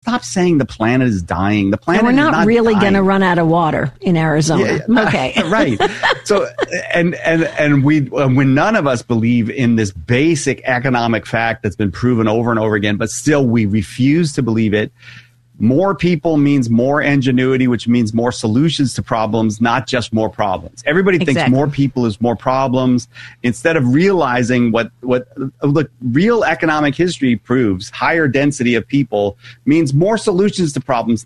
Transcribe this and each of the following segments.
stop saying the planet is dying. The planet we're not really going to run out of water in Arizona. Okay. Right. So, and when none of us believe in this basic economic fact that's been proven over and over again, but still we refuse to believe it. More people means more ingenuity, which means more solutions to problems, not just more problems. Everybody thinks more people is more problems. Instead of realizing what look, real economic history proves, higher density of people means more solutions to problems,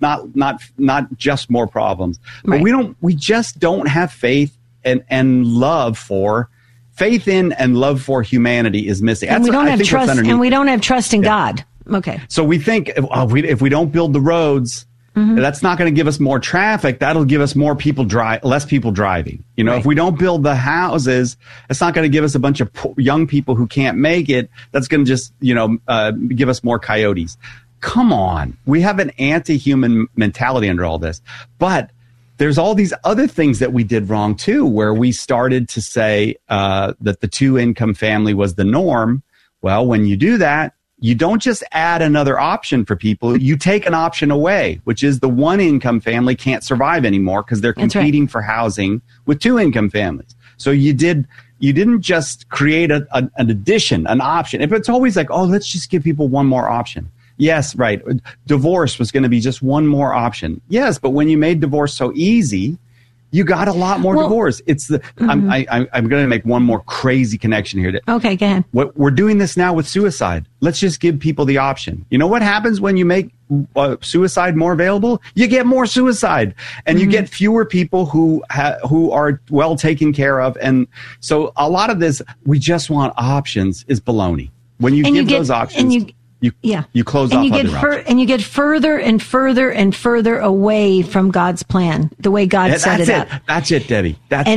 not just more problems. Right. But we just don't have faith and love for. Faith in and love for humanity is missing. And we don't have trust, and we don't have trust in God. Okay. So we think if we don't build the roads, that's not going to give us more traffic. That'll give us more people less people driving. You know, if we don't build the houses, it's not going to give us a bunch of young people who can't make it. That's going to just, give us more coyotes. Come on. We have an anti-human mentality under all this. But there's all these other things that we did wrong too, where we started to say that the 2-income family was the norm. Well, when you do that, you don't just add another option for people. You take an option away, which is the 1-income family can't survive anymore because they're competing for housing with 2-income families. So you didn't just create an addition, an option. If it's always like, oh, let's just give people one more option. Yes, right. Divorce was going to be just one more option. Yes, but when you made divorce so easy, you got a lot more divorce. It's I'm going to make one more crazy connection here. Okay, go ahead. We're doing this now with suicide. Let's just give people the option. You know what happens when you make suicide more available? You get more suicide, and you get fewer people who are well taken care of. And so a lot of this, we just want options, is baloney. When you give those options. You close off other options. And you get further and further and further away from God's plan, the way God set it up. That's it, Debbie.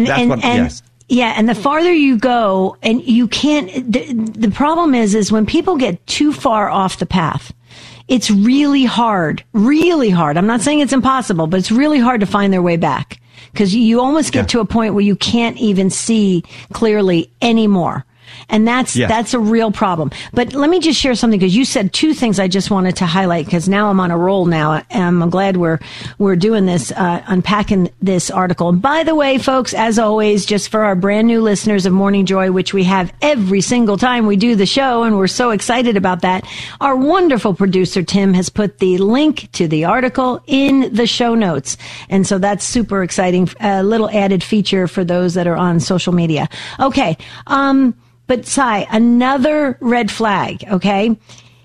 Yes. Yeah, and the farther you go, and you can't, the problem is when people get too far off the path, it's really hard. I'm not saying it's impossible, but it's really hard to find their way back, because you almost get to a point where you can't even see clearly anymore. And that's a real problem. But let me just share something, because you said two things I just wanted to highlight, because now I'm on a roll now. And I'm glad we're doing this, unpacking this article. And by the way, folks, as always, just for our brand new listeners of Morning Joy, which we have every single time we do the show, and we're so excited about that, our wonderful producer, Tim, has put the link to the article in the show notes. And so that's super exciting, a little added feature for those that are on social media. Okay. But Cy, another red flag, okay?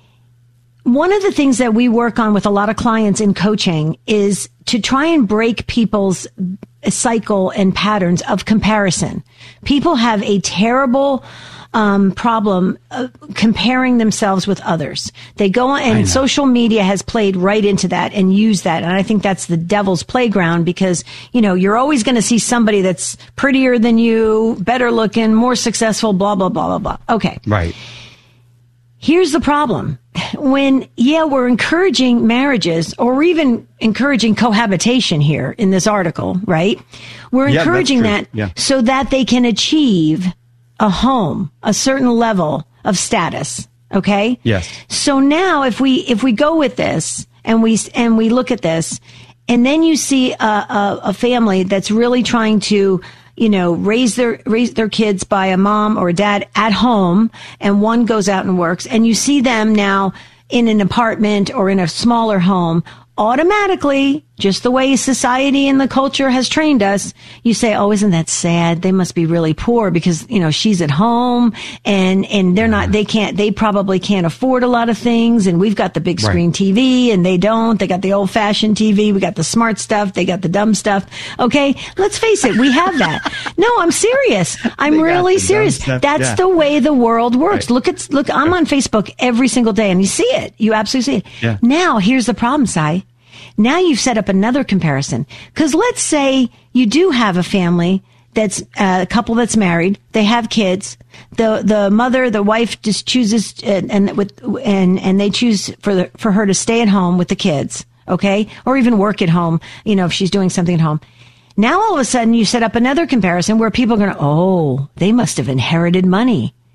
One of the things that we work on with a lot of clients in coaching is to try and break people's cycle and patterns of comparison. People have a terrible problem comparing themselves with others. They go on, and social media has played right into that and used that. And I think that's the devil's playground, because, you're always going to see somebody that's prettier than you, better looking, more successful, blah, blah, blah, blah, blah. Okay. Right. Here's the problem. When, we're encouraging marriages, or we're even encouraging cohabitation here in this article, right? We're encouraging that so that they can achieve a home, a certain level of status. Okay. Yes. So now if we go with this and we look at this, and then you see a family that's really trying to, raise their kids by a mom or a dad at home, and one goes out and works, and you see them now in an apartment or in a smaller home, automatically, just the way society and the culture has trained us, you say, oh, isn't that sad? They must be really poor because, she's at home and they're not, they probably can't afford a lot of things. And we've got the big screen TV and they don't. They got the old fashioned TV. We got the smart stuff. They got the dumb stuff. Okay. Let's face it. We have that. No, I'm serious. I'm really serious. That's the way the world works. Right. Look, I'm on Facebook every single day and you see it. You absolutely see it. Yeah. Now, here's the problem, Cy. Now you've set up another comparison, because let's say you do have a family that's a couple that's married. They have kids. The wife just chooses and they choose for her to stay at home with the kids. Okay. Or even work at home, if she's doing something at home. Now all of a sudden you set up another comparison where people are going, oh, they must have inherited money.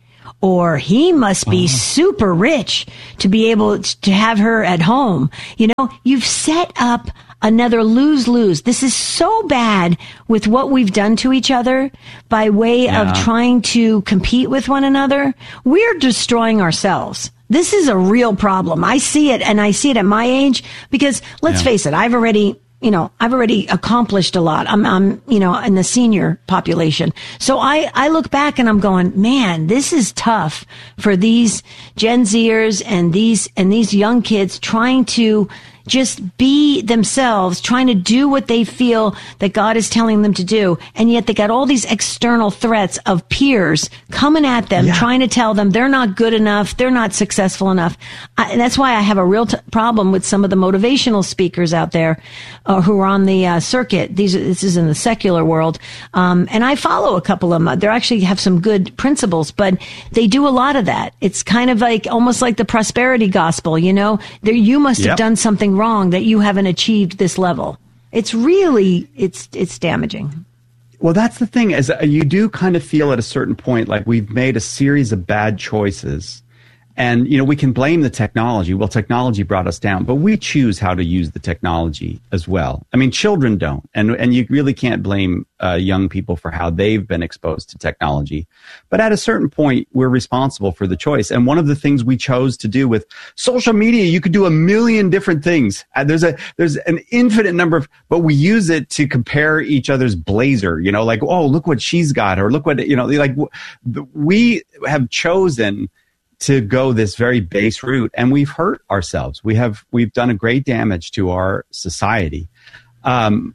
or he must be super rich to be able to have her at home. You know, you've set up another lose-lose. This is so bad with what we've done to each other by way of trying to compete with one another. We're destroying ourselves. This is a real problem. I see it, and I see it at my age because let's face it, I've already accomplished a lot. I'm in the senior population. So I look back and I'm going, man, this is tough for these Gen Zers and these young kids trying to just be themselves, trying to do what they feel that God is telling them to do. And yet they got all these external threats of peers coming at them, trying to tell them they're not good enough, they're not successful enough. And that's why I have a real problem with some of the motivational speakers out there who are on the circuit. This is in the secular world. And I follow a couple of them. They actually have some good principles, but they do a lot of that. It's kind of like almost like the prosperity gospel, you know, you must have done something wrong that you haven't achieved this level. It's really, it's damaging. Well, that's the thing, is you do kind of feel at a certain point like we've made a series of bad choices. And, you know, we can blame the technology. Well, technology brought us down, but we choose how to use the technology as well. I mean, children don't. And you really can't blame young people for how they've been exposed to technology. But at a certain point, we're responsible for the choice. And one of the things we chose to do with social media, you could do a million different things. There's an infinite number of, but we use it to compare each other's blazer, you know, like, oh, look what she's got, or look what, you know, like we have chosen to go this very base route, and we've hurt ourselves. We've done a great damage to our society. And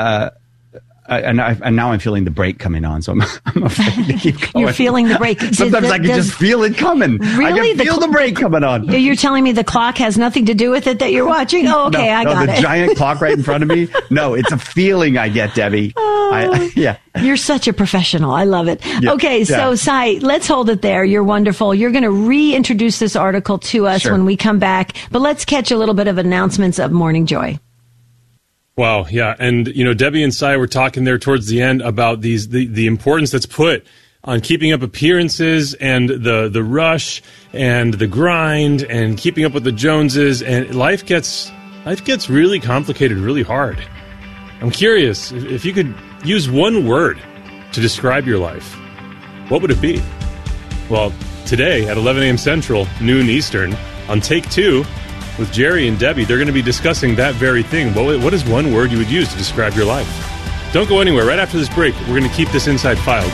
now I'm feeling the break coming on, so I'm afraid to keep going. You're feeling the break. Sometimes I can just feel it coming. Really? I can feel the break coming on. You're telling me the clock has nothing to do with it that you're watching? Oh, okay, I got it. The giant clock right in front of me? No, it's a feeling I get, Debbie. You're such a professional. I love it. Yeah, okay, so Cy, let's hold it there. You're wonderful. You're going to reintroduce this article to us when we come back, but let's catch a little bit of announcements of Morning Joy. Wow, yeah, and you know, Debbie and Cy were talking there towards the end about the importance that's put on keeping up appearances and the rush and the grind and keeping up with the Joneses, and life gets really complicated, really hard. I'm curious if you could use one word to describe your life, what would it be? Well, today at 11 a.m. Central, noon Eastern, on Take Two, with Jerry and Debbie, they're going to be discussing that very thing. What is one word you would use to describe your life? Don't go anywhere. Right after this break, we're going to keep this Inside File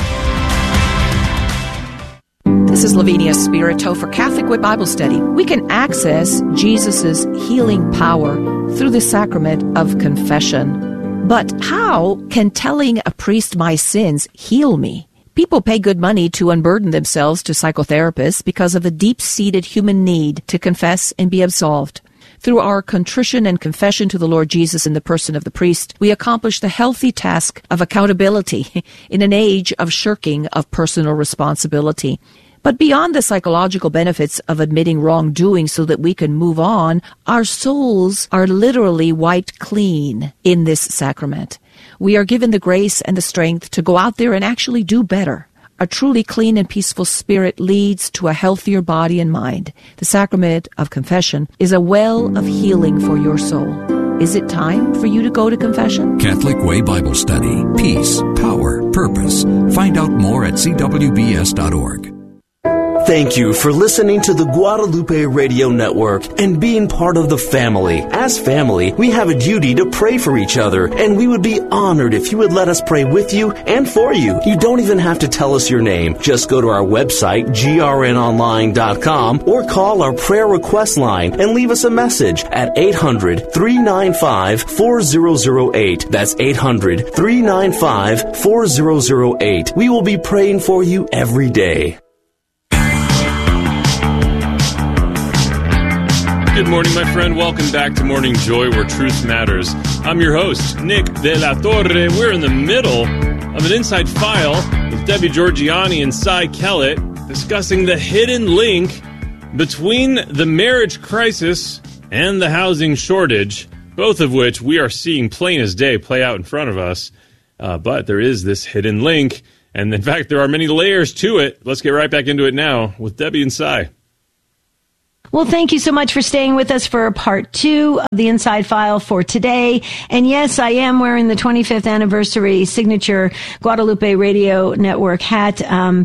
going. This is Lavinia Spirito for Catholic Way Bible Study. We can access Jesus' healing power through the sacrament of confession. But how can telling a priest my sins heal me? People pay good money to unburden themselves to psychotherapists because of the deep-seated human need to confess and be absolved. Through our contrition and confession to the Lord Jesus in the person of the priest, we accomplish the healthy task of accountability in an age of shirking of personal responsibility. But beyond the psychological benefits of admitting wrongdoing so that we can move on, our souls are literally wiped clean in this sacrament. We are given the grace and the strength to go out there and actually do better. A truly clean and peaceful spirit leads to a healthier body and mind. The sacrament of confession is a well of healing for your soul. Is it time for you to go to confession? Catholic Way Bible Study. Peace, power, purpose. Find out more at cwbs.org. Thank you for listening to the Guadalupe Radio Network and being part of the family. As family, we have a duty to pray for each other, and we would be honored if you would let us pray with you and for you. You don't even have to tell us your name. Just go to our website, grnonline.com, or call our prayer request line and leave us a message at 800-395-4008. That's 800-395-4008. We will be praying for you every day. Good morning, my friend. Welcome back to Morning Joy, where truth matters. I'm your host, Nick De La Torre. We're in the middle of an Inside File with Debbie Georgianni and Cy Kellett discussing the hidden link between the marriage crisis and the housing shortage, both of which we are seeing plain as day play out in front of us. But there is this hidden link, And in fact, there are many layers to it. Let's get right back into it now with Debbie and Cy. Well, thank you so much for staying with us for part 2 of the Inside File for today. And yes, I am wearing the 25th anniversary signature Guadalupe Radio Network hat,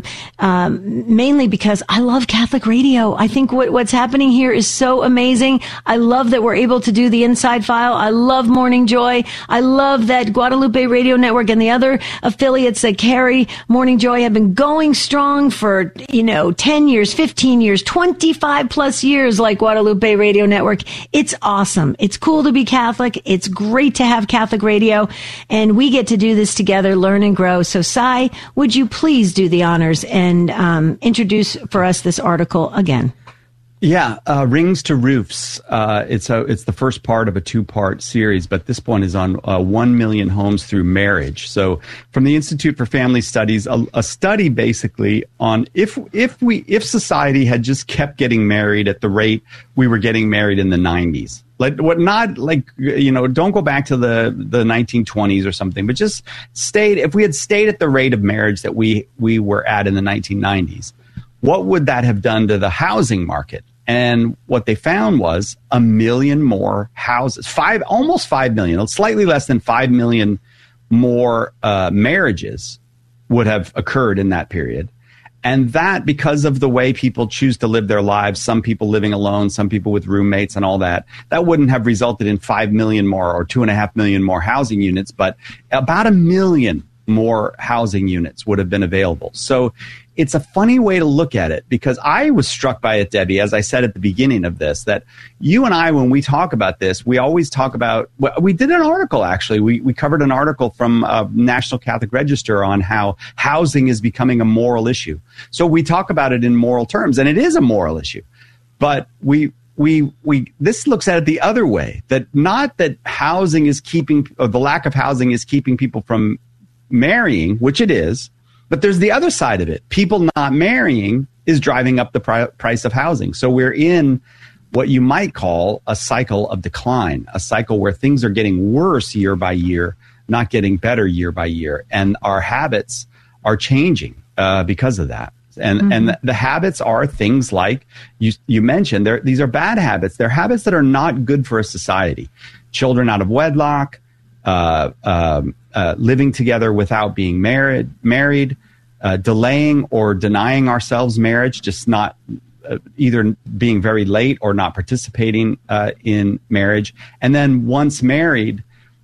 mainly because I love Catholic radio. I think what's happening here is so amazing. I love that we're able to do the Inside File. I love Morning Joy. I love that Guadalupe Radio Network and the other affiliates that carry Morning Joy have been going strong for, 10 years, 15 years, 25 plus years. Like Guadalupe Radio Network. It's awesome. It's cool to be Catholic. It's great to have Catholic radio, and we get to do this together, learn and grow. So, Cy, would you please do the honors and introduce for us this article again? Yeah, Rings to Roofs. It's the first part of a 2-part series, but this one is on 1 million homes through marriage. So, from the Institute for Family Studies, a study basically on if society had just kept getting married at the rate we were getting married in the 90s. Don't go back to the 1920s or something, but just if we had stayed at the rate of marriage that we were at in the 1990s. What would that have done to the housing market? And what they found was 1 million more houses, almost 5 million, slightly less than 5 million more marriages would have occurred in that period. And that, because of the way people choose to live their lives, some people living alone, some people with roommates and all that wouldn't have resulted in 5 million more or 2.5 million more housing units, but about 1 million more housing units would have been available. So it's a funny way to look at it, because I was struck by it, Debbie, as I said at the beginning of this, that you and I, when we talk about this, we always talk about, we did an article, actually. We covered an article from National Catholic Register on how housing is becoming a moral issue. So we talk about it in moral terms, and it is a moral issue. But this looks at it the other way, that not that housing is the lack of housing is keeping people from marrying, which it is, but there's the other side of it. People not marrying is driving up the price of housing. So we're in what you might call a cycle of decline, a cycle where things are getting worse year by year, not getting better year by year. And our habits are changing because of that. And the habits are things like you mentioned. These are bad habits. They're habits that are not good for a society. Children out of wedlock, living together without being married, delaying or denying ourselves marriage, just not either being very late or not participating in marriage. And then once married,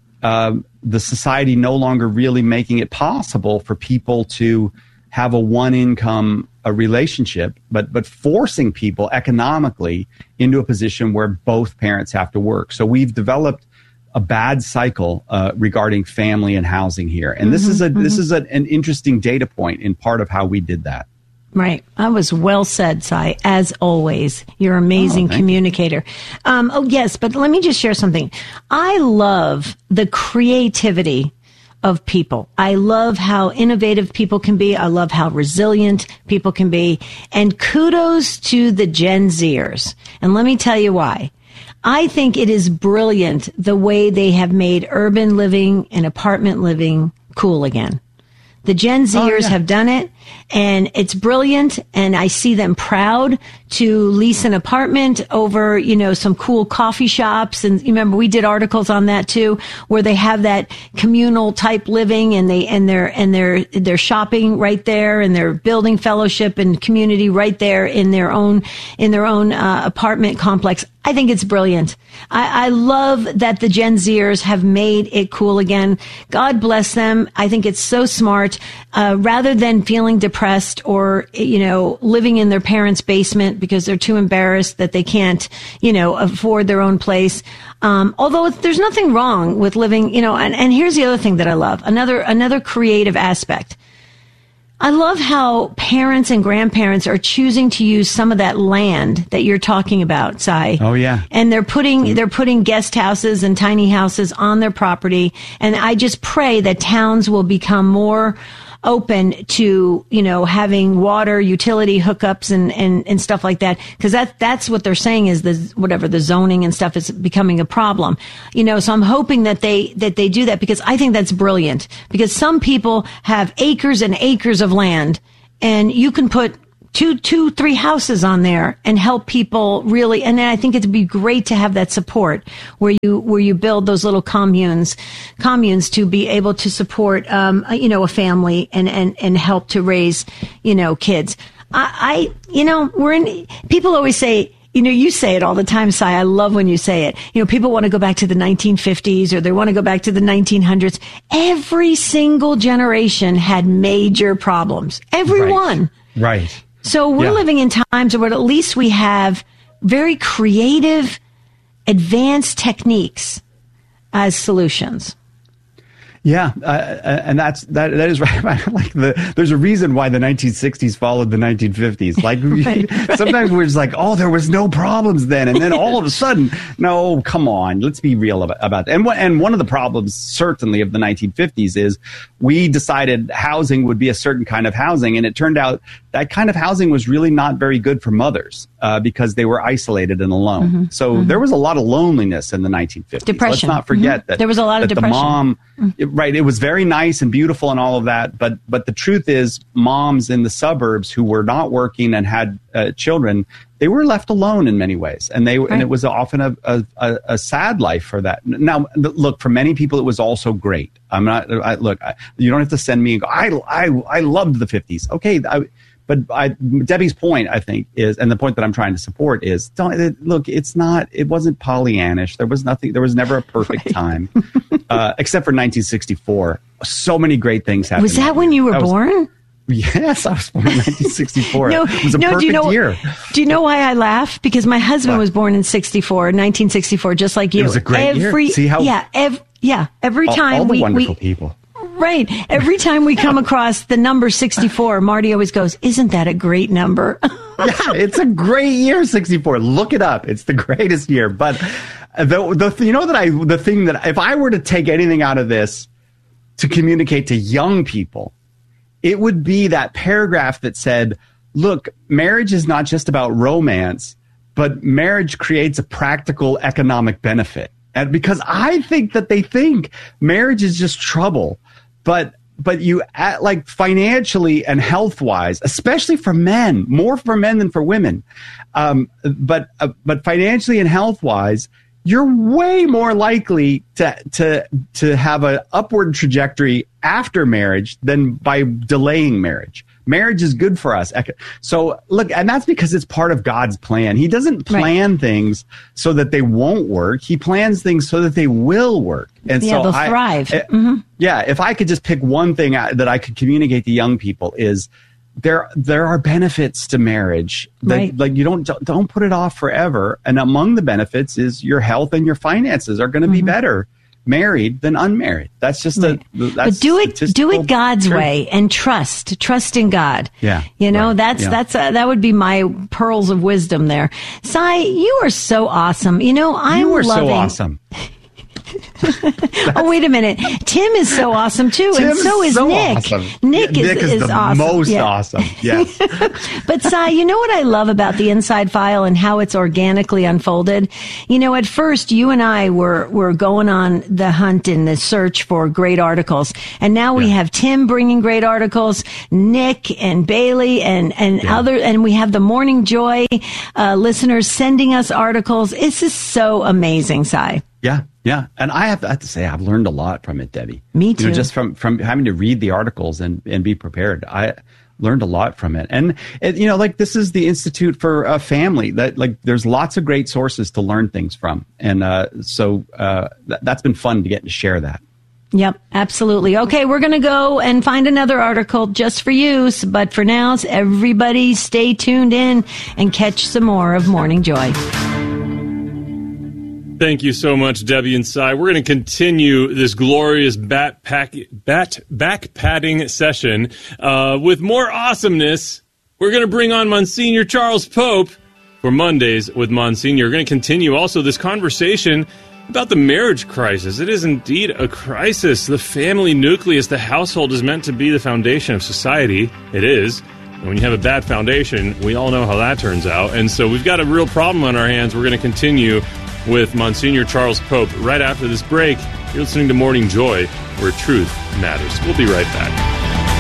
the society no longer really making it possible for people to have a one-income relationship, but forcing people economically into a position where both parents have to work. So we've developed a bad cycle regarding family and housing here. And this is an interesting data point in part of how we did that. Right. That was well said, Cy, as always. You're an amazing communicator. Yes, but let me just share something. I love the creativity of people. I love how innovative people can be. I love how resilient people can be. And kudos to the Gen Zers. And let me tell you why. I think it is brilliant the way they have made urban living and apartment living cool again. The Gen Zers have done it, and it's brilliant, and I see them proud to lease an apartment over, some cool coffee shops. And remember, we did articles on that too, where they have that communal type living, and they're shopping right there, and they're building fellowship and community right there in their own apartment complex. I think it's brilliant. I love that the Gen Zers have made it cool again. God bless them. I think it's so smart. Rather than feeling depressed or, living in their parents' basement because they're too embarrassed that they can't, afford their own place. Although there's nothing wrong with living, and here's the other thing that I love. Another creative aspect. I love how parents and grandparents are choosing to use some of that land that you're talking about, Cy. Oh, yeah. And they're putting guest houses and tiny houses on their property. And I just pray that towns will become more open to, having water utility hookups and stuff like that. Cause that's what they're saying is the zoning and stuff is becoming a problem, so I'm hoping that they do that, because I think that's brilliant, because some people have acres and acres of land and you can put 3 houses on there and help people really. And I think it'd be great to have that support where you build those little communes to be able to support, a family and help to raise, kids. People always say, you say it all the time, Si. I love when you say it. People want to go back to the 1950s or they want to go back to the 1900s. Every single generation had major problems. Everyone. Right. So we're living in times where at least we have very creative, advanced techniques as solutions. Yeah, and that is right. Like there's a reason why the 1960s followed the 1950s. Like right. Sometimes we're just like, oh, there was no problems then, and then all of a sudden, no, come on, let's be real about that. And one of the problems certainly of the 1950s is we decided housing would be a certain kind of housing, and it turned out that kind of housing was really not very good for mothers because they were isolated and alone. Mm-hmm. So there was a lot of loneliness in the 1950s. Depression. Let's not forget that there was a lot of depression. The mom. Right. It was very nice and beautiful and all of that. But the truth is, moms in the suburbs who were not working and had children, they were left alone in many ways. And and it was often a sad life for that. Now, look, for many people, it was also great. You don't have to send me and go, I loved the 50s. Okay. But Debbie's point, I think, is, and the point that I'm trying to support is, it wasn't Pollyannish. There was never a perfect time, except for 1964. So many great things happened. Was that when you were born? Yes, I was born in 1964. It was a perfect year. Do you know why I laugh? Because my husband was born in 1964, just like you. It was a great year. See how? Yeah, every time all the wonderful people. Right. Every time we come across the number 64, Marty always goes, "Isn't that a great number?" Yeah, it's a great year, 64. Look it up. It's the greatest year. But the thing that if I were to take anything out of this to communicate to young people, it would be that paragraph that said, look, marriage is not just about romance, but marriage creates a practical economic benefit. And because I think that they think marriage is just trouble. But you like financially and health wise, especially for men, more for men than for women. But financially and health wise, you're way more likely to have an upward trajectory after marriage than by delaying marriage. Marriage is good for us. So look, and that's because it's part of God's plan. He doesn't plan things so that they won't work. He plans things so that they will work. And so they'll thrive. Yeah. If I could just pick one thing that I could communicate to young people is there are benefits to marriage. Like you don't put it off forever. And among the benefits is your health and your finances are going to be better married than unmarried. That's just but do it God's way and trust in God. Yeah. That would be my pearls of wisdom there. Si, you are so awesome. You are so awesome. Oh, wait a minute. Tim is so awesome too, and so is Nick. Awesome. Nick is the awesome. Most awesome. Yes. But Si, you know what I love about the Inside File and how it's organically unfolded? At first you and I were going on the hunt and the search for great articles, and now we have Tim bringing great articles, Nick and Bailey and other, and we have the Morning Joy listeners sending us articles. This is so amazing, Si. Yeah. And I have to say, I've learned a lot from it, Debbie. Me too. Just from having to read the articles and be prepared. I learned a lot from it. And, this is the Institute for a Family. That there's lots of great sources to learn things from. And so that's been fun to get to share that. Yep, absolutely. Okay, we're going to go and find another article just for you. But for now, everybody stay tuned in and catch some more of Morning Joy. Thank you so much, Debbie and Si. We're going to continue this glorious backpatting session with more awesomeness. We're going to bring on Monsignor Charles Pope for Mondays with Monsignor. We're going to continue also this conversation about the marriage crisis. It is indeed a crisis. The family nucleus, the household, is meant to be the foundation of society. It is. And when you have a bad foundation, we all know how that turns out. And so we've got a real problem on our hands. We're going to continue with Monsignor Charles Pope right after this break. You're listening to Morning Joy, where truth matters. We'll be right back.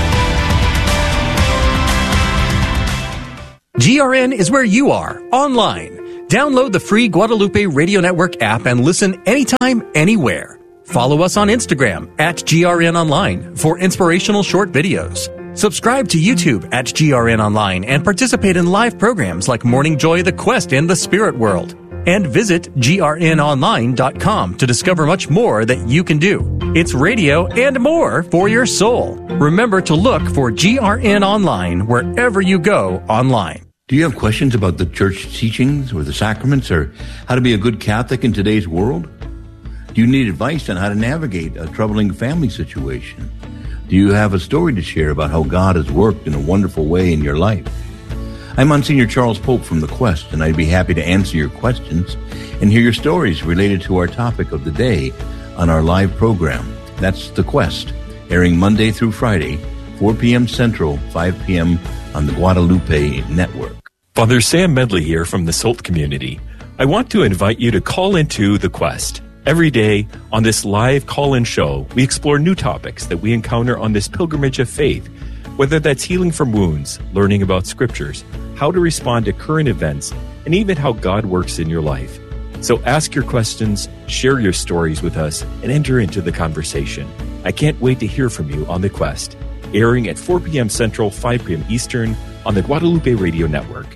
GRN is where you are, online. Download the free Guadalupe Radio Network app and listen anytime, anywhere. Follow us on Instagram at GRN Online for inspirational short videos. Subscribe to YouTube at GRN Online and participate in live programs like Morning Joy, The Quest, and The Spirit World. And visit grnonline.com to discover much more that you can do. It's radio and more for your soul. Remember to look for GRN Online wherever you go online. Do you have questions about the church teachings or the sacraments or how to be a good Catholic in today's world? Do you need advice on how to navigate a troubling family situation? Do you have a story to share about how God has worked in a wonderful way in your life? I'm Monsignor Charles Pope from The Quest, and I'd be happy to answer your questions and hear your stories related to our topic of the day on our live program. That's The Quest, airing Monday through Friday, 4 p.m. Central, 5 p.m. on the Guadalupe Network. Father Sam Medley here from the SOLT community. I want to invite you to call into The Quest. Every day on this live call-in show, we explore new topics that we encounter on this pilgrimage of faith, whether that's healing from wounds, learning about scriptures, how to respond to current events, and even how God works in your life. So ask your questions, share your stories with us, and enter into the conversation. I can't wait to hear from you on The Quest, airing at 4 p.m. Central, 5 p.m. Eastern on the Guadalupe Radio Network.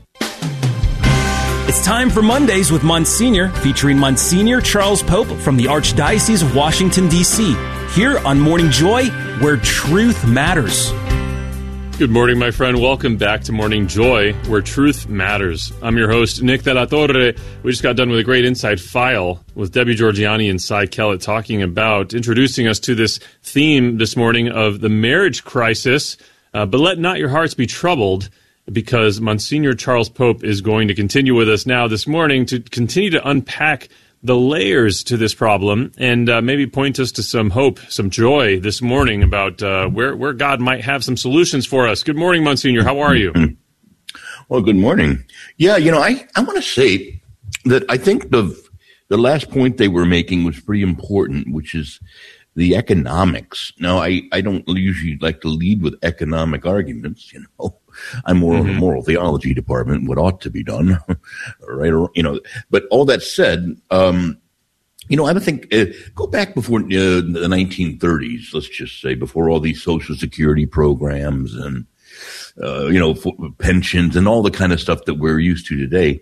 It's time for Mondays with Monsignor, featuring Monsignor Charles Pope from the Archdiocese of Washington, D.C., here on Morning Joy, where truth matters. Good morning, my friend. Welcome back to Morning Joy, where truth matters. I'm your host, Nick De La Torre. We just got done with a great Inside File with Debbie Georgiani and Cy Kellett talking about, introducing us to this theme this morning of the marriage crisis. But let not your hearts be troubled, because Monsignor Charles Pope is going to continue with us now this morning to continue to unpack the layers to this problem and maybe point us to some hope, some joy this morning about where God might have some solutions for us. Good morning, Monsignor. How are you? Well, good morning. Yeah, I want to say that I think the last point they were making was pretty important, which is the economics. Now, I don't usually like to lead with economic arguments, I'm more of a moral theology department, what ought to be done, right? But all that said, I would think, go back before the 1930s, let's just say, before all these Social Security programs and, pensions and all the kind of stuff that we're used to today.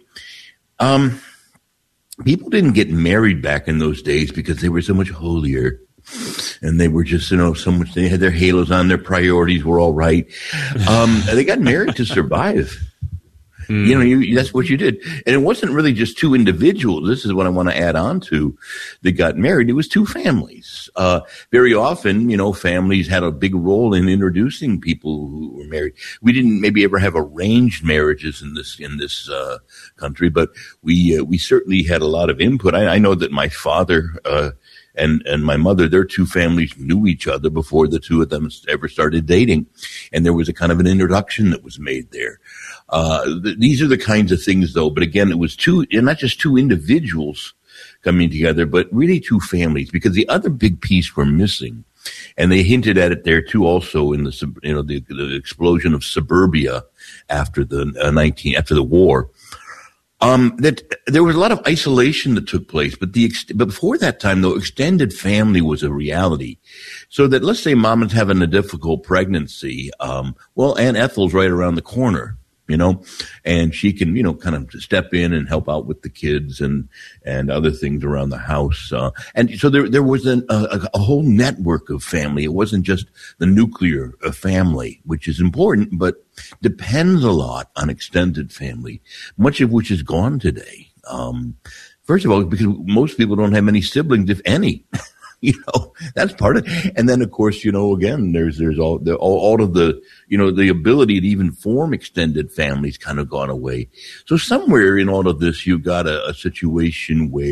People didn't get married back in those days because they were so much holier. And they were just, so much, they had their halos on, their priorities were all right. They got married to survive. That's what you did. And it wasn't really just two individuals. This is what I want to add on to. They got married. It was two families. Very often, families had a big role in introducing people who were married. We didn't maybe ever have arranged marriages in this country, but we certainly had a lot of input. I know that my father, and my mother, their two families knew each other before the two of them ever started dating. And there was a kind of an introduction that was made there. These are the kinds of things, though. But again, it was not just two individuals coming together, but really two families, because the other big piece we're missing, and they hinted at it there too also in the explosion of suburbia after the war. That there was a lot of isolation that took place, but before that time, though, extended family was a reality. So that, let's say mom is having a difficult pregnancy, Aunt Ethel's right around the corner, and she can, kind of step in and help out with the kids and other things around the house. And so there was a whole network of family. It wasn't just the nuclear family, which is important, but depends a lot on extended family, much of which is gone today. First of all, because most people don't have many siblings, if any. That's part of it. And then, of course, again, there's all of the, the ability to even form extended families kind of gone away. So somewhere in all of this, you got a situation where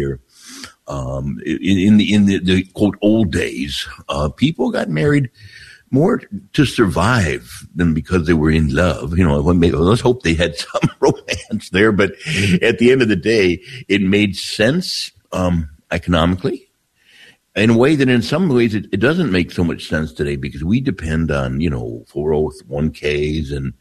In the quote old days, people got married more to survive than because they were in love. Let's hope they had some romance there. But at the end of the day, it made sense economically in a way that in some ways it doesn't make so much sense today, because we depend on, 401ks and,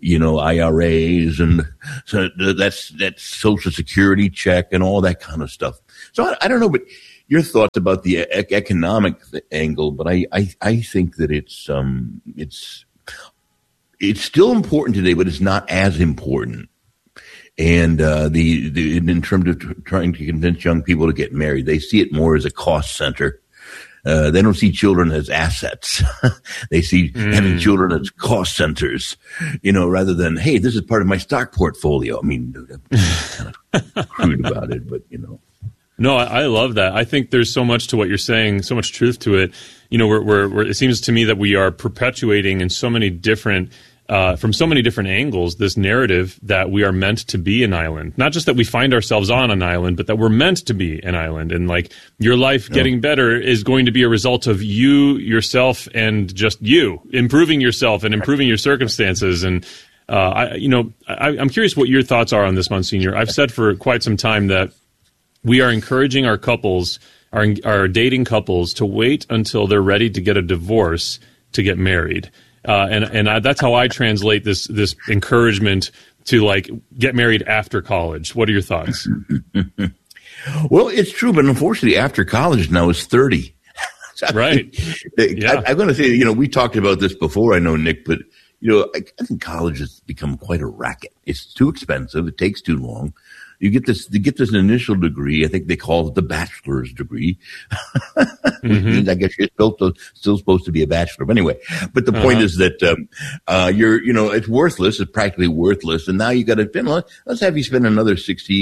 IRAs, and so that's Social Security check and all that kind of stuff. So I don't know, but your thoughts about the economic angle, but I think that it's still important today, but it's not as important. And in terms of trying to convince young people to get married, they see it more as a cost center. They don't see children as assets. They see having children as cost centers, rather than, hey, this is part of my stock portfolio. I mean, I'm kind of crude about it, but No, I love that. I think there's so much to what you're saying, so much truth to it. It seems to me that we are perpetuating in so many different, from so many different angles, this narrative that we are meant to be an island. Not just that we find ourselves on an island, but that we're meant to be an island. And like your life getting better is going to be a result of you, yourself, and just you improving yourself and improving your circumstances. And I'm curious what your thoughts are on this, Monsignor. I've said for quite some time that we are encouraging our couples, our dating couples, to wait until they're ready to get a divorce to get married. That's how I translate this encouragement to, like, get married after college. What are your thoughts? Well, it's true, but unfortunately, after college now is 30. Right. I'm going to say, we talked about this before, I know, Nick, but, I think college has become quite a racket. It's too expensive. It takes too long. You get this initial degree. I think they call it the bachelor's degree. Which means, I guess you're still supposed to be a bachelor. But anyway, but the point is that, it's worthless. It's practically worthless. And now you got to spend, let's have you spend another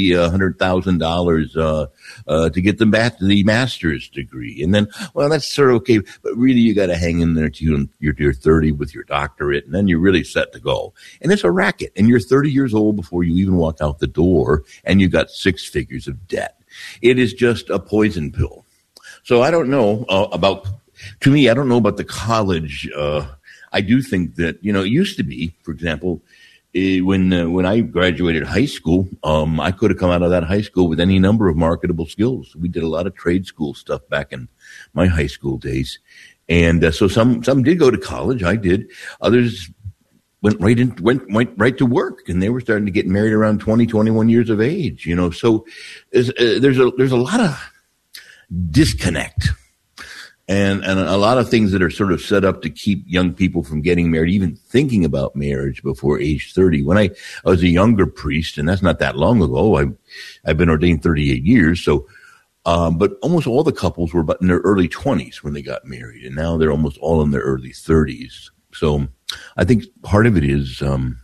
$100,000, to get the master's degree. And then, well, that's sort of okay. But really, you got to hang in there till you're 30 with your doctorate. And then you're really set to go. And it's a racket. And you're 30 years old before you even walk out the door. And you got 6 figures of debt. It is just a poison pill. So I don't know about the college. I do think that, it used to be, for example, when I graduated high school, I could have come out of that high school with any number of marketable skills. We did a lot of trade school stuff back in my high school days. And so some did go to college. I did. Others went right to work, and they were starting to get married around 20, 21 years of age, so there's a lot of disconnect and a lot of things that are sort of set up to keep young people from getting married, even thinking about marriage before age 30. When I was a younger priest, and that's not that long ago, I've been ordained 38 years. So, but almost all the couples were in their early 20s when they got married, and now they're almost all in their early 30s. So I think part of it is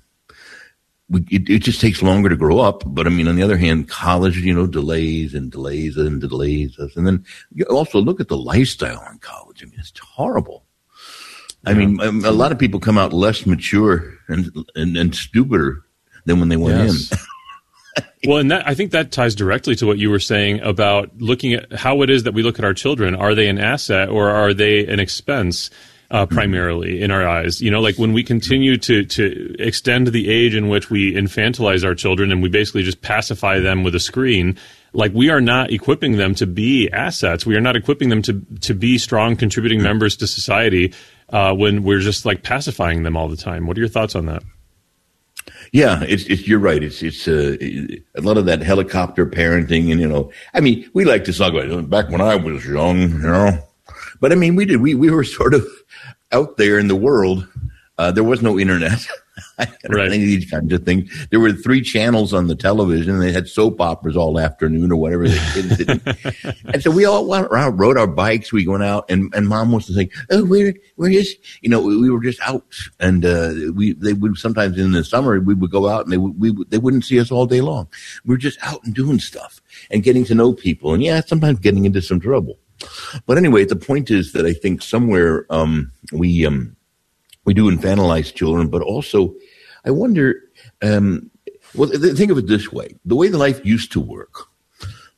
it just takes longer to grow up. But I mean, on the other hand, college, delays. And then you also look at the lifestyle in college. I mean, it's horrible. I mean, a lot of people come out less mature and stupider than when they went in. Well, and I think that ties directly to what you were saying about looking at how it is that we look at our children. Are they an asset or are they an expense? Primarily in our eyes, like when we continue to extend the age in which we infantilize our children and we basically just pacify them with a screen, like we are not equipping them to be assets. We are not equipping them to be strong contributing members to society when we're just like pacifying them all the time. What are your thoughts on that? Yeah, you're right. It's a lot of that helicopter parenting, and I mean, we like to talk about it back when I was young, but I mean, we were sort of out there in the world. There was no internet. Right. Any of these kinds of things. There were 3 channels on the television. And they had soap operas all afternoon or whatever the kids did. And so we all went around, rode our bikes. We went out, and Mom was to say, "Oh, we're just," we were just out. And they would sometimes in the summer we would go out, and they wouldn't see us all day long. We were just out and doing stuff and getting to know people, and sometimes getting into some trouble. But anyway, the point is that I think somewhere we do infantilize children, but also I wonder. Think of it this way: the way the life used to work,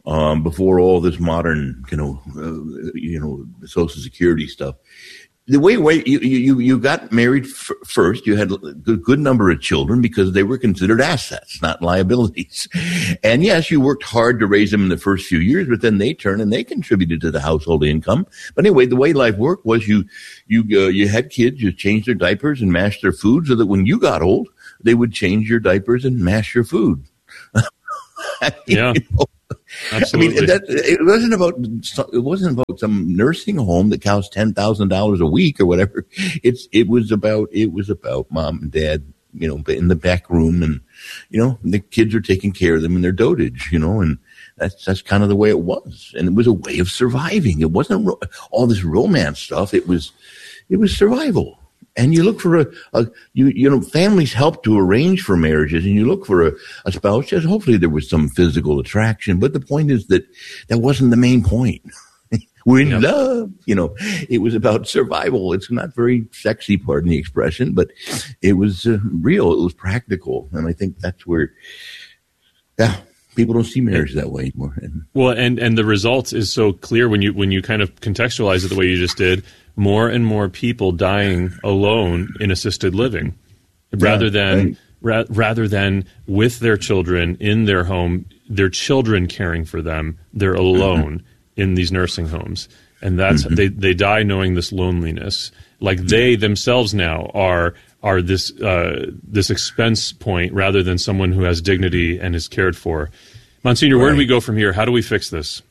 before all this modern, Social Security stuff. The way you got married first, you had a good number of children because they were considered assets, not liabilities. And yes, you worked hard to raise them in the first few years, but then they turned and they contributed to the household income. But anyway, the way life worked was you had kids, you changed their diapers and mashed their food so that when you got old, they would change your diapers and mash your food. Yeah. Absolutely. I mean, it wasn't about some nursing home that costs $10,000 a week or whatever. It was about mom and dad, in the back room, and the kids are taking care of them in their dotage, and that's kind of the way it was. And it was a way of surviving. It wasn't all this romance stuff. It was survival. And you look for families help to arrange for marriages, and you look for a spouse. Just hopefully there was some physical attraction, but the point is that wasn't the main point. We're in love, It was about survival. It's not very sexy, pardon the expression, but it was real. It was practical, and I think that's where, people don't see marriage that way anymore. Well, and the results is so clear when you kind of contextualize it the way you just did. More and more people dying alone in assisted living, rather than with their children in their home, their children caring for them. They're alone in these nursing homes, and that's they die knowing this loneliness. Like they themselves now are this expense point rather than someone who has dignity and is cared for. Monsignor, where do we go from here? How do we fix this?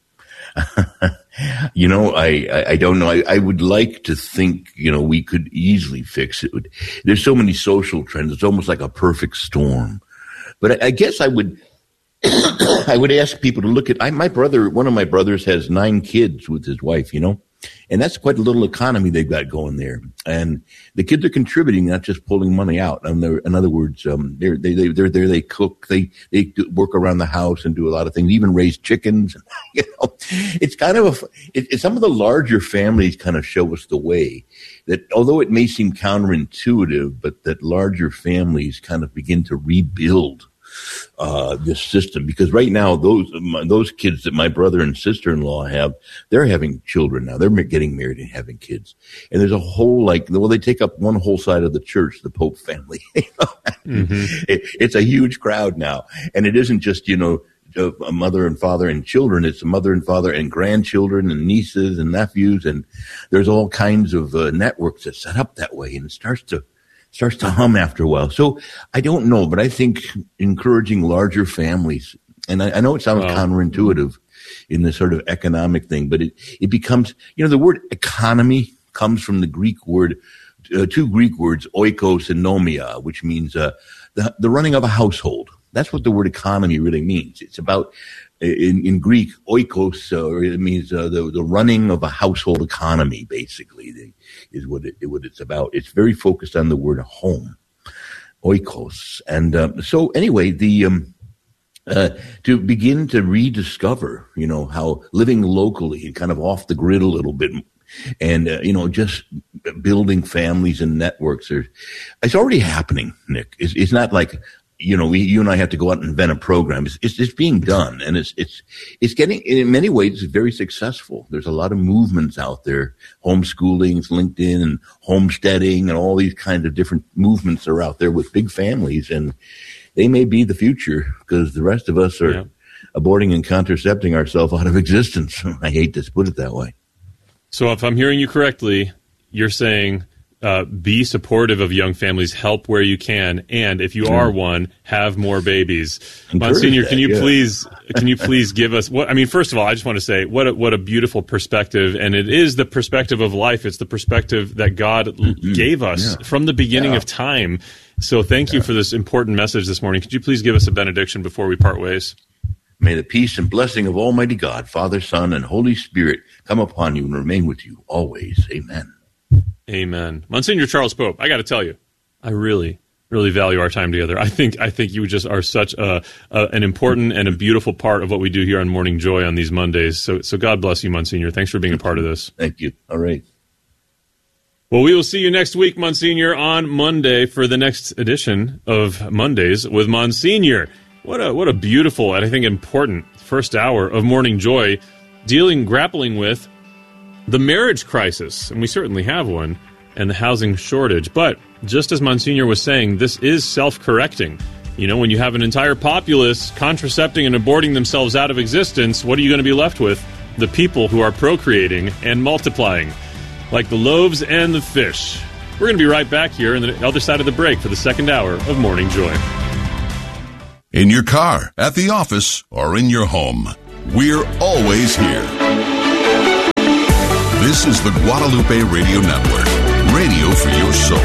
I don't know. I would like to think, we could easily fix it. There's so many social trends. It's almost like a perfect storm. But I guess I would ask people to look at, one of my brothers has 9 kids with his wife, and that's quite a little economy they've got going there. And the kids are contributing, not just pulling money out. In other words, they're there, they cook, they work around the house and do a lot of things, even raise chickens. It's kind of some of the larger families kind of show us the way that, although it may seem counterintuitive, but that larger families kind of begin to rebuild this system, because right now those kids that my brother and sister-in-law have, they're having children now. They're getting married and having kids, and there's a whole they take up one whole side of the church, the Pope family. It's a huge crowd now, and it isn't just a mother and father and children. It's a mother and father and grandchildren and nieces and nephews, and there's all kinds of networks that set up that way, and it starts to hum after a while. So I don't know, but I think encouraging larger families, and I know it sounds counterintuitive in this sort of economic thing, but it becomes, the word economy comes from the Greek word, 2 Greek words, oikos and nomia, which means the running of a household. That's what the word economy really means. It's about, in Greek, oikos, it means the running of a household economy, basically, is what it's about. It's very focused on the word home, oikos. And so anyway, to begin to rediscover, how living locally and kind of off the grid a little bit, and, just building families and networks, it's already happening, Nick. It's not like, you and I have to go out and invent a program. It's being done, and it's getting, in many ways, very successful. There's a lot of movements out there. Homeschooling, LinkedIn, and homesteading, and all these kinds of different movements are out there with big families, and they may be the future, because the rest of us are aborting and contracepting ourselves out of existence. I hate to put it that way. So if I'm hearing you correctly, you're saying be supportive of young families, help where you can, and if you are one, have more babies. Monsignor, can you please give us first of all, I just want to say what a beautiful perspective, and it is the perspective of life. It's the perspective that God gave us from the beginning of time. So thank you for this important message this morning. Could you please give us a benediction before we part ways? May the peace and blessing of Almighty God, Father, Son, and Holy Spirit come upon you and remain with you always. Amen. Amen. Monsignor Charles Pope, I got to tell you, I really, really value our time together. I think you just are such an important and a beautiful part of what we do here on Morning Joy on these Mondays. So God bless you, Monsignor. Thanks for being a part of this. Thank you. All right. Well, we will see you next week, Monsignor, on Monday for the next edition of Mondays with Monsignor. What a beautiful and I think important first hour of Morning Joy, grappling with the marriage crisis, and we certainly have one, and the housing shortage. But just as Monsignor was saying, this is self-correcting. You know, when you have an entire populace contracepting and aborting themselves out of existence, what are you going to be left with? The people who are procreating and multiplying, like the loaves and the fish. We're going to be right back here on the other side of the break for the second hour of Morning Joy. In your car, at the office, or in your home, we're always here. This is the Guadalupe Radio Network, radio for your soul.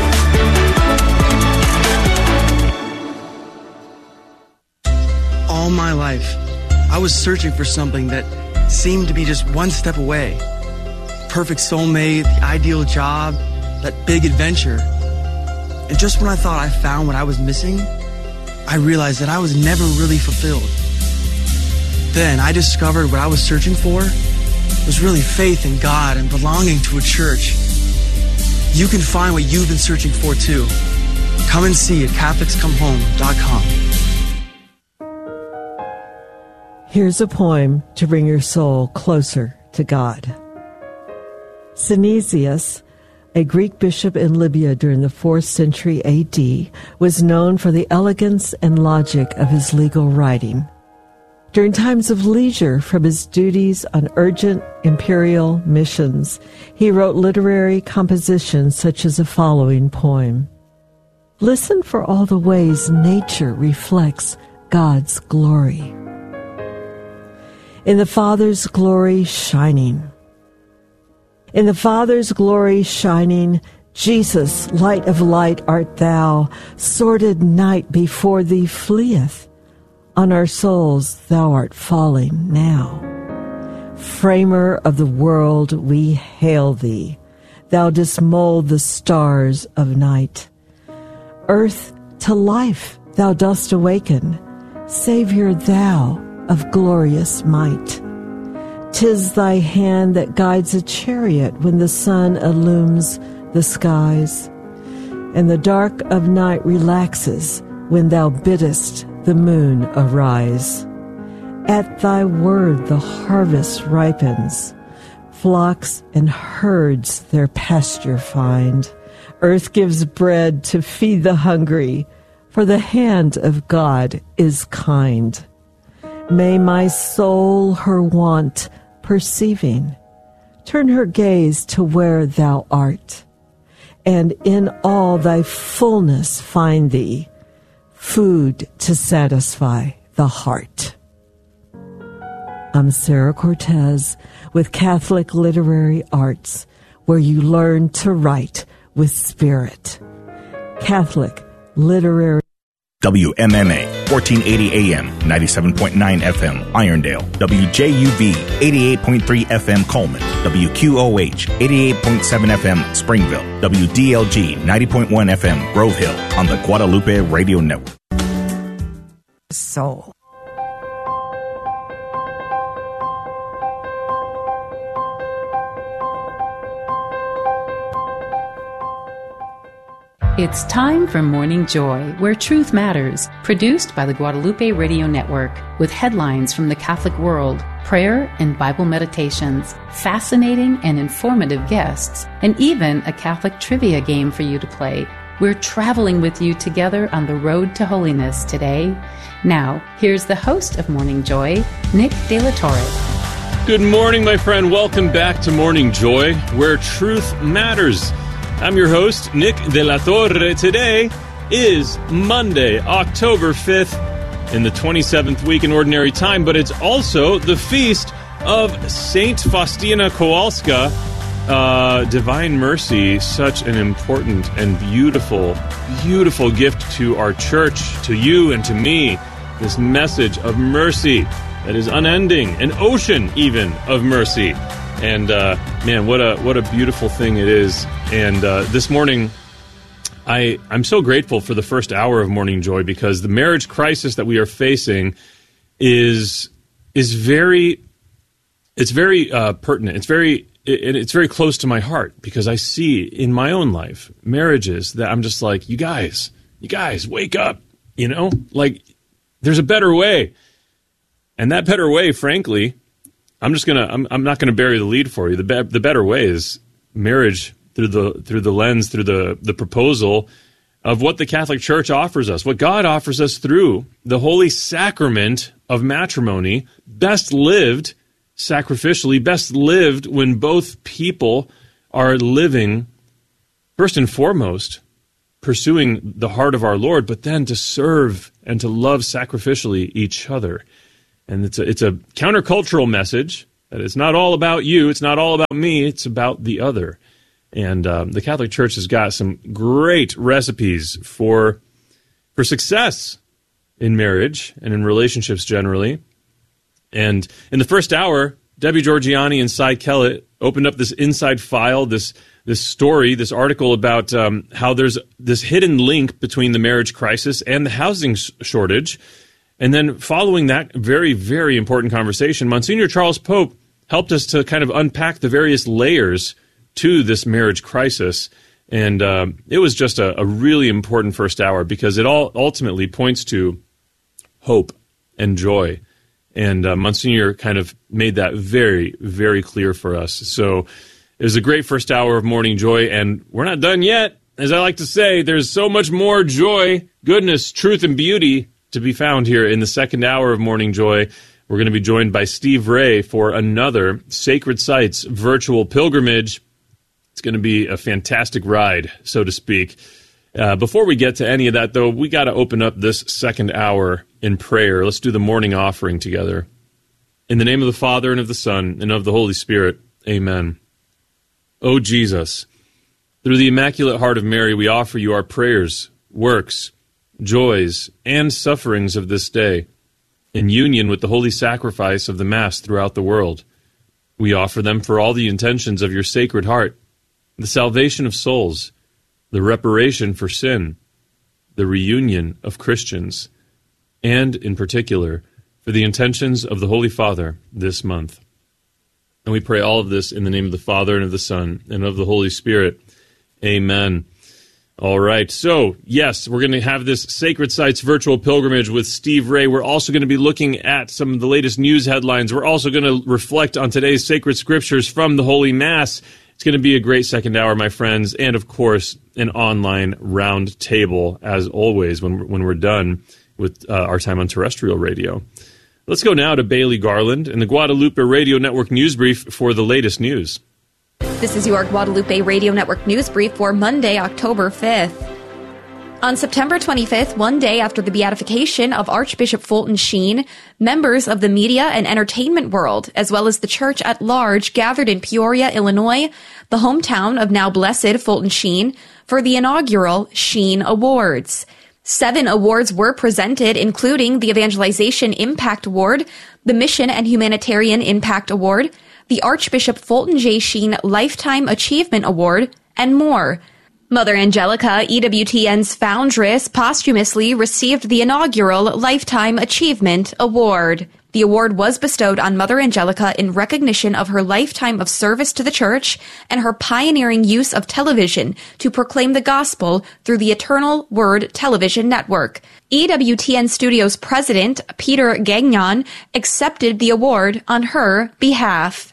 All my life, I was searching for something that seemed to be just one step away. Perfect soulmate, the ideal job, that big adventure. And just when I thought I found what I was missing, I realized that I was never really fulfilled. Then I discovered what I was searching for was really faith in God and belonging to a church. You can find what you've been searching for too. Come and see at CatholicsComeHome.com. Here's a poem to bring your soul closer to God. Synesius, a Greek bishop in Libya during the 4th century A.D., was known for the elegance and logic of his legal writing. During times of leisure from his duties on urgent imperial missions, he wrote literary compositions such as the following poem. Listen for all the ways nature reflects God's glory. In the Father's glory shining. In the Father's glory shining, Jesus, light of light art thou. Sordid night before thee fleeth. On our souls thou art falling now. Framer of the world, we hail thee. Thou dost mold the stars of night. Earth to life thou dost awaken. Savior thou of glorious might. 'Tis thy hand that guides a chariot when the sun illumes the skies, and the dark of night relaxes when thou biddest the moon arise. At thy word the harvest ripens, flocks and herds their pasture find. Earth gives bread to feed the hungry, for the hand of God is kind. May my soul her want perceiving, turn her gaze to where thou art, and in all thy fullness find thee, food to satisfy the heart. I'm Sarah Cortez with Catholic Literary Arts, where you learn to write with spirit. Catholic Literary WMMA 1480 AM, 97.9 FM, Irondale. WJUV 88.3 FM, Coleman. WQOH 88.7 FM, Springville. WDLG 90.1 FM, Grove Hill, on the Guadalupe Radio Network. Soul. It's time for Morning Joy, where truth matters, produced by the Guadalupe Radio Network, with headlines from the Catholic world, prayer and Bible meditations, fascinating and informative guests, and even a Catholic trivia game for you to play. We're traveling with you together on the road to holiness today. Now, here's the host of Morning Joy, Nick De La Torre. Good morning, my friend. Welcome back to Morning Joy, where truth matters. I'm your host, Nick De La Torre. Today is Monday, October 5th, in the 27th week in Ordinary Time, but it's also the feast of Saint Faustina Kowalska, Divine Mercy, such an important and beautiful, beautiful gift to our church, to you and to me, this message of mercy that is unending, an ocean even of mercy. And man, what a beautiful thing it is. And this morning, I'm so grateful for the first hour of Morning Joy, because the marriage crisis that we are facing is very pertinent. It's very close to my heart, because I see in my own life marriages that I'm just like, you guys, wake up. You know, like, there's a better way. And that better way, frankly, I'm not gonna bury the lead for you. The better way is marriage through the lens, through the proposal of what the Catholic Church offers us, what God offers us through the holy sacrament of matrimony, best lived sacrificially, best lived when both people are living, first and foremost, pursuing the heart of our Lord, but then to serve and to love sacrificially each other. And it's a countercultural message that it's not all about you, it's not all about me, it's about the other. And the Catholic Church has got some great recipes for success in marriage and in relationships generally. And in the first hour, Debbie Georgianni and Cy Kellett opened up this inside file, this story, this article about how there's this hidden link between the marriage crisis and the housing shortage. And then following that very, very important conversation, Monsignor Charles Pope helped us to kind of unpack the various layers to this marriage crisis. And it was just a really important first hour because it all ultimately points to hope and joy. And Monsignor kind of made that very, very clear for us. So it was a great first hour of Morning Joy, and we're not done yet. As I like to say, there's so much more joy, goodness, truth, and beauty to be found here in the second hour of Morning Joy. We're going to be joined by Steve Ray for another Sacred Sites virtual pilgrimage. It's going to be a fantastic ride, so to speak. Before we get to any of that, though, we got to open up this second hour in prayer. Let's do the morning offering together. In the name of the Father, and of the Son, and of the Holy Spirit, amen. O Jesus, through the Immaculate Heart of Mary, we offer you our prayers, works, joys, and sufferings of this day, in union with the holy sacrifice of the Mass throughout the world. We offer them for all the intentions of your Sacred Heart, the salvation of souls, the reparation for sin, the reunion of Christians, and, in particular, for the intentions of the Holy Father this month. And we pray all of this in the name of the Father, and of the Son, and of the Holy Spirit. Amen. All right, so, yes, we're going to have this Sacred Sites virtual pilgrimage with Steve Ray. We're also going to be looking at some of the latest news headlines. We're also going to reflect on today's sacred scriptures from the Holy Mass. It's going to be a great second hour, my friends, and, of course, an online round table, as always, when we're done with our time on terrestrial radio. Let's go now to Bailey Garland and the Guadalupe Radio Network News Brief for the latest news. This is your Guadalupe Radio Network News Brief for Monday, October 5th. On September 25th, one day after the beatification of Archbishop Fulton Sheen, members of the media and entertainment world, as well as the church at large, gathered in Peoria, Illinois, the hometown of now blessed Fulton Sheen, for the inaugural Sheen Awards. 7 awards were presented, including the Evangelization Impact Award, the Mission and Humanitarian Impact Award, the Archbishop Fulton J. Sheen Lifetime Achievement Award, and more. Mother Angelica, EWTN's foundress, posthumously received the inaugural Lifetime Achievement Award. The award was bestowed on Mother Angelica in recognition of her lifetime of service to the Church and her pioneering use of television to proclaim the gospel through the Eternal Word Television Network. EWTN Studios president, Peter Gagnon, accepted the award on her behalf.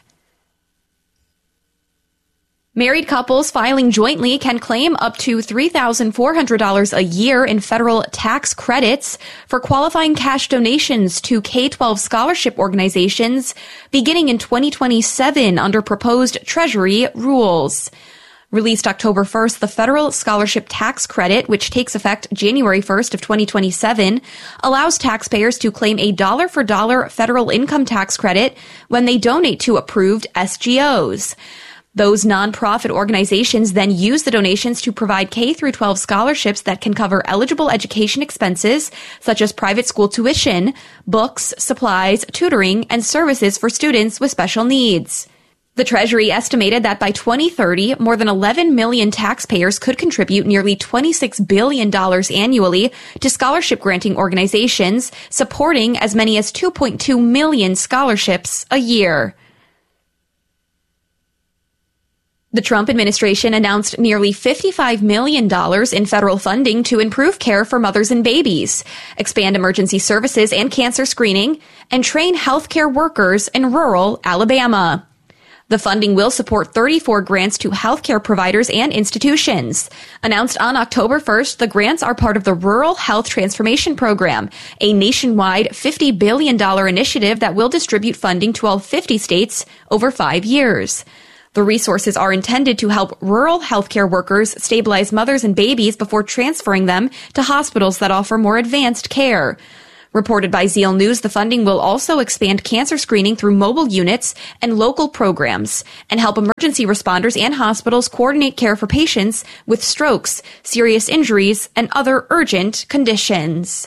Married couples filing jointly can claim up to $3,400 a year in federal tax credits for qualifying cash donations to K-12 scholarship organizations beginning in 2027 under proposed Treasury rules. Released October 1st, the federal scholarship tax credit, which takes effect January 1st of 2027, allows taxpayers to claim a dollar-for-dollar federal income tax credit when they donate to approved SGOs. Those nonprofit organizations then use the donations to provide K-12 scholarships that can cover eligible education expenses, such as private school tuition, books, supplies, tutoring, and services for students with special needs. The Treasury estimated that by 2030, more than 11 million taxpayers could contribute nearly $26 billion annually to scholarship-granting organizations, supporting as many as 2.2 million scholarships a year. The Trump administration announced nearly $55 million in federal funding to improve care for mothers and babies, expand emergency services and cancer screening, and train healthcare workers in rural Alabama. The funding will support 34 grants to healthcare providers and institutions. Announced on October 1st, the grants are part of the Rural Health Transformation Program, a nationwide $50 billion initiative that will distribute funding to all 50 states over 5 years. The resources are intended to help rural healthcare workers stabilize mothers and babies before transferring them to hospitals that offer more advanced care. Reported by Zeal News, the funding will also expand cancer screening through mobile units and local programs and help emergency responders and hospitals coordinate care for patients with strokes, serious injuries, and other urgent conditions.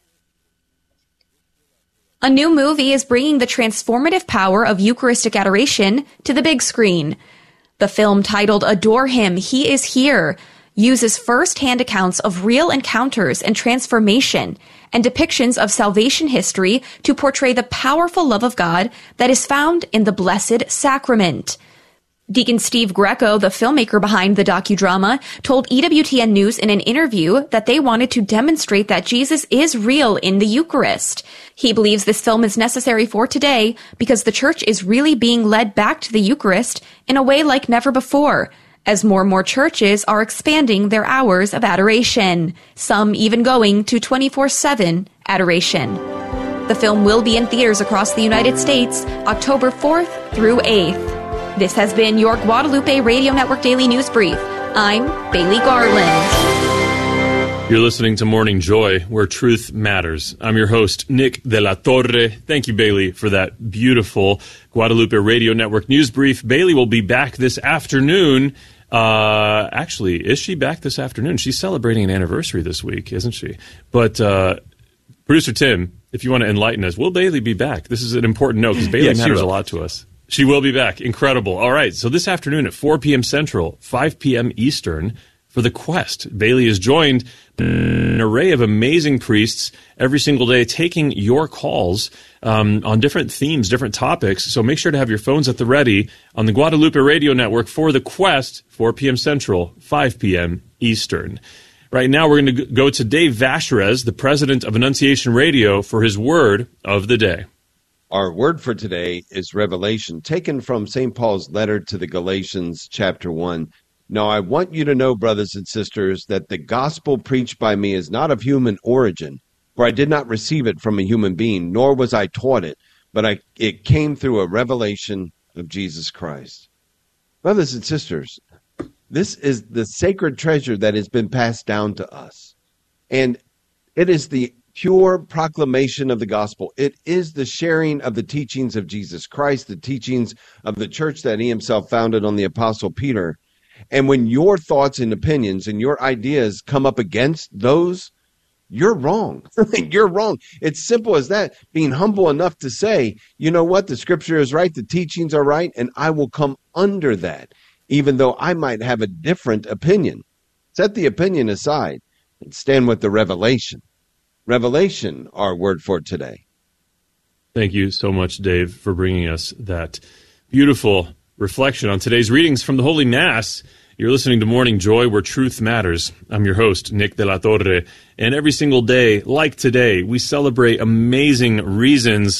A new movie is bringing the transformative power of Eucharistic adoration to the big screen. The film, titled Adore Him, He is Here, uses first-hand accounts of real encounters and transformation and depictions of salvation history to portray the powerful love of God that is found in the Blessed Sacrament. Deacon Steve Greco, the filmmaker behind the docudrama, told EWTN News in an interview that they wanted to demonstrate that Jesus is real in the Eucharist. He believes this film is necessary for today because the church is really being led back to the Eucharist in a way like never before, as more and more churches are expanding their hours of adoration, some even going to 24/7 adoration. The film will be in theaters across the United States October 4th through 8th. This has been your Guadalupe Radio Network Daily News Brief. I'm Bailey Garland. You're listening to Morning Joy, where truth matters. I'm your host, Nick de la Torre. Thank you, Bailey, for that beautiful Guadalupe Radio Network News Brief. Bailey will be back this afternoon. Actually, is she back this afternoon? She's celebrating an anniversary this week, isn't she? But Producer Tim, if you want to enlighten us, will Bailey be back? This is an important note because Bailey matters a lot to us. She will be back. Incredible. All right. So this afternoon at 4 p.m. Central, 5 p.m. Eastern, for The Quest, Bailey is joined by an array of amazing priests every single day taking your calls on different themes, different topics. So make sure to have your phones at the ready on the Guadalupe Radio Network for The Quest, 4 p.m. Central, 5 p.m. Eastern. Right now, we're going to go to Dave Vacherez, the president of Annunciation Radio, for his word of the day. Our word for today is Revelation, taken from St. Paul's letter to the Galatians, chapter 1. Now, I want you to know, brothers and sisters, that the gospel preached by me is not of human origin, for I did not receive it from a human being, nor was I taught it, but it came through a revelation of Jesus Christ. Brothers and sisters, this is the sacred treasure that has been passed down to us, and it is the pure proclamation of the gospel. It is the sharing of the teachings of Jesus Christ, the teachings of the church that he himself founded on the Apostle Peter. And when your thoughts and opinions and your ideas come up against those, you're wrong. You're wrong. It's simple as that. Being humble enough to say, you know what, the scripture is right, the teachings are right, and I will come under that, even though I might have a different opinion. Set the opinion aside and stand with the revelation. Revelation, our word for today. Thank you so much, Dave, for bringing us that beautiful reflection on today's readings from the Holy Mass. You're listening to Morning Joy, where truth matters. I'm your host, Nick de la Torre, and every single day, like today, we celebrate amazing reasons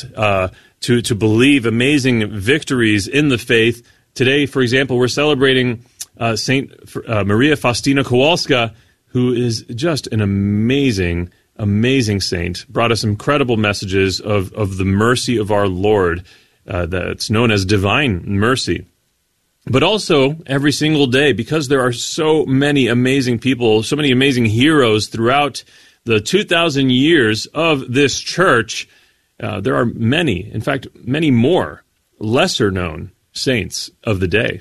to believe, amazing victories in the faith. Today, for example, we're celebrating Saint Maria Faustina Kowalska, who is just an amazing saint, brought us incredible messages of the mercy of our Lord, that's known as divine mercy. But also, every single day, because there are so many amazing people, so many amazing heroes throughout the 2,000 years of this church, there are many, in fact, many more lesser-known saints of the day.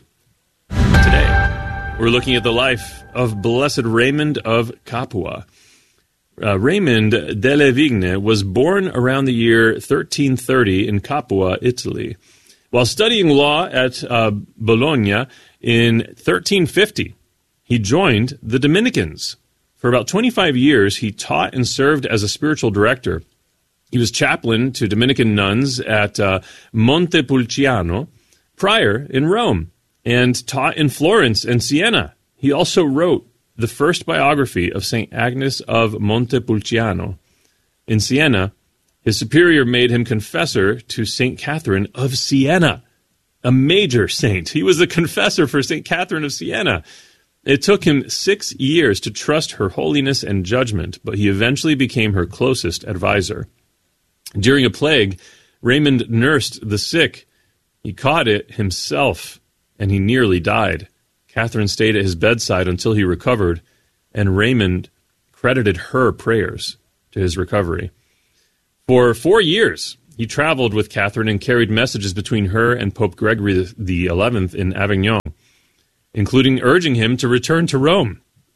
Today, we're looking at the life of Blessed Raymond of Capua. Raymond delle Vigne was born around the year 1330 in Capua, Italy. While studying law at Bologna in 1350, he joined the Dominicans. For about 25 years, he taught and served as a spiritual director. He was chaplain to Dominican nuns at Montepulciano, prior in Rome. and taught in Florence and Siena. He also wrote the first biography of St. Agnes of Montepulciano. In Siena, his superior made him confessor to St. Catherine of Siena, a major saint. He was the confessor for St. Catherine of Siena. It took him 6 years to trust her holiness and judgment, but he eventually became her closest advisor. During a plague, Raymond nursed the sick. He caught it himself, and he nearly died. Catherine stayed at his bedside until he recovered, and Raymond credited her prayers to his recovery. For 4 years, he traveled with Catherine and carried messages between her and Pope Gregory XI in Avignon, including urging him to return to Rome.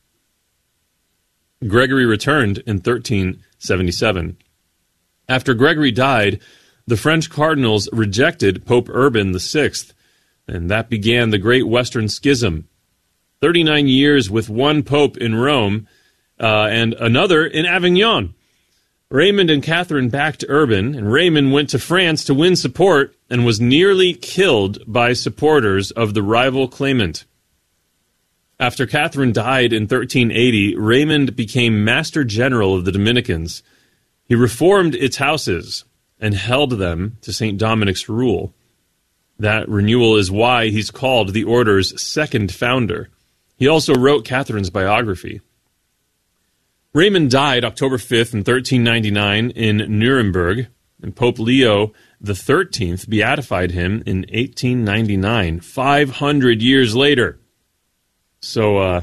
Gregory returned in 1377. After Gregory died, the French cardinals rejected Pope Urban VI, and that began the Great Western Schism. 39 years with one pope in Rome and another in Avignon. Raymond and Catherine backed Urban, and Raymond went to France to win support and was nearly killed by supporters of the rival claimant. After Catherine died in 1380, Raymond became Master General of the Dominicans. He reformed its houses and held them to St. Dominic's rule. That renewal is why he's called the order's second founder. He also wrote Catherine's biography. Raymond died October 5th in 1399 in Nuremberg, and Pope Leo XIII beatified him in 1899, 500 years later. So,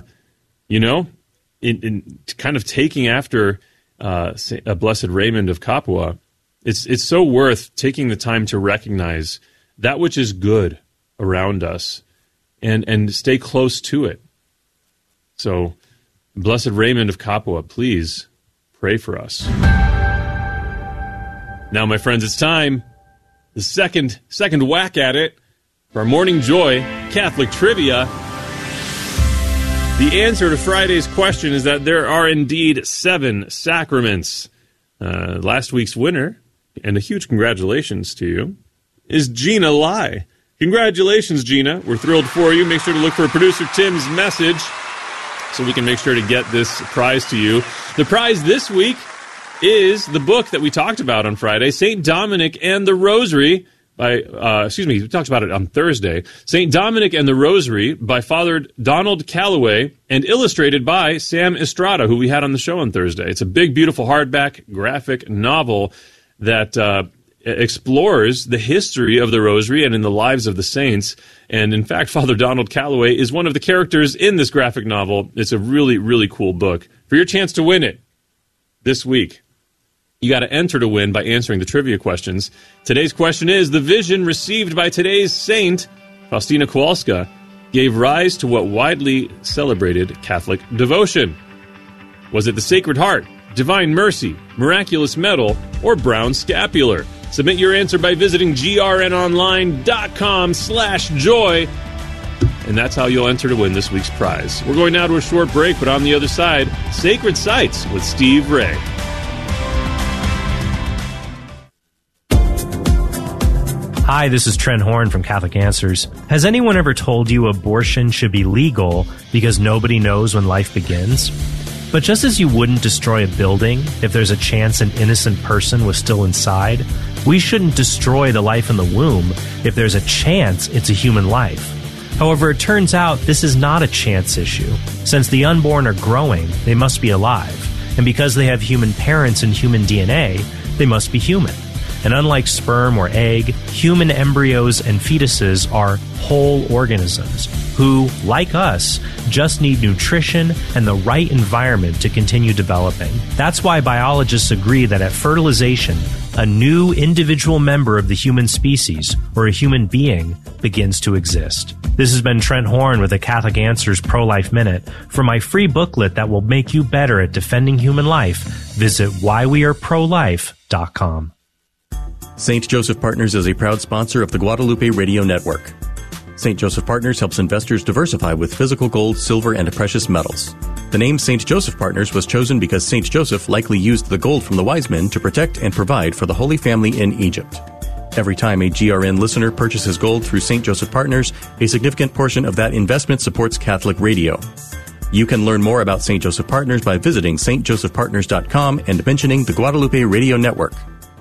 in kind of taking after Blessed Raymond of Capua, it's so worth taking the time to recognize that which is good around us and stay close to it. So, Blessed Raymond of Capua, please pray for us. Now, my friends, it's time. The second whack at it for our Morning Joy Catholic Trivia. The answer to Friday's question is that there are indeed 7 sacraments. Last week's winner, and a huge congratulations to you, is Gina Lai. Congratulations, Gina. We're thrilled for you. Make sure to look for producer Tim's message so we can make sure to get this prize to you. The prize this week is the book that we talked about on Friday, St. Dominic and the Rosary, we talked about it on Thursday. St. Dominic and the Rosary by Father Donald Calloway and illustrated by Sam Estrada, who we had on the show on Thursday. It's a big, beautiful hardback graphic novel that explores the history of the Rosary and in the lives of the saints. And in fact, Father Donald Calloway is one of the characters in this graphic novel. It's a really, really cool book. For your chance to win it this week, you got to enter to win by answering the trivia questions. Today's question is, the vision received by today's saint, Faustina Kowalska, gave rise to what widely celebrated Catholic devotion? Was it the Sacred Heart, Divine Mercy, Miraculous Medal, or Brown Scapular? Submit your answer by visiting grnonline.com/joy, and that's how you'll enter to win this week's prize. We're going now to a short break, but on the other side, Sacred Sites with Steve Ray. Hi, this is Trent Horn from Catholic Answers. Has anyone ever told you abortion should be legal because nobody knows when life begins? But just as you wouldn't destroy a building if there's a chance an innocent person was still inside, we shouldn't destroy the life in the womb if there's a chance it's a human life. However, it turns out this is not a chance issue. Since the unborn are growing, they must be alive. And because they have human parents and human DNA, they must be human. And unlike sperm or egg, human embryos and fetuses are whole organisms who, like us, just need nutrition and the right environment to continue developing. That's why biologists agree that at fertilization, a new individual member of the human species, or a human being, begins to exist. This has been Trent Horn with the Catholic Answers Pro-Life Minute. For my free booklet that will make you better at defending human life, visit whyweareprolife.com. St. Joseph Partners is a proud sponsor of the Guadalupe Radio Network. St. Joseph Partners helps investors diversify with physical gold, silver, and precious metals. The name St. Joseph Partners was chosen because St. Joseph likely used the gold from the wise men to protect and provide for the Holy Family in Egypt. Every time a GRN listener purchases gold through St. Joseph Partners, a significant portion of that investment supports Catholic radio. You can learn more about St. Joseph Partners by visiting stjosephpartners.com and mentioning the Guadalupe Radio Network.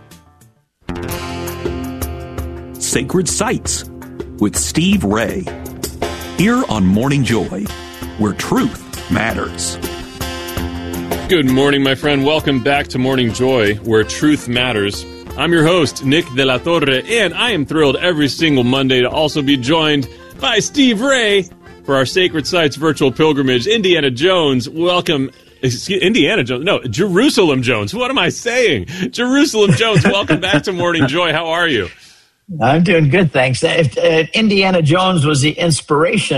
Sacred Sites with Steve Ray. Here on Morning Joy, where truth matters. Good morning, my friend. Welcome back to Morning Joy, where truth matters. I'm your host, Nick de la Torre, and I am thrilled every single Monday to also be joined by Steve Ray for our Sacred Sites virtual pilgrimage. Indiana Jones, welcome. Indiana Jones, no, Jerusalem Jones. What am I saying? Jerusalem Jones, welcome back to Morning Joy. How are you? I'm doing good, thanks. Indiana Jones was the inspiration